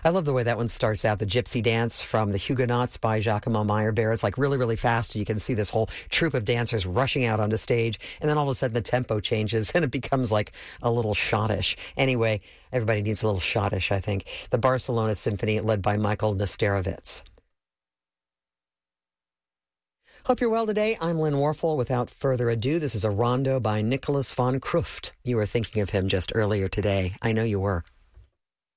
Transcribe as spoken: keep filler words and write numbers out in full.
I love the way that one starts out. The Gypsy Dance from the Huguenots by Giacomo Meyerbeer. It's like really, really fast. You can see this whole troupe of dancers rushing out onto stage. And then all of a sudden the tempo changes and it becomes like a little schottish. Anyway, everybody needs a little schottish, I think. The Barcelona Symphony led by Michael Nesterovitz. Hope you're well today. I'm Lynn Warfel. Without further ado, this is a rondo by Nicholas von Kruft. You were thinking of him just earlier today. I know you were.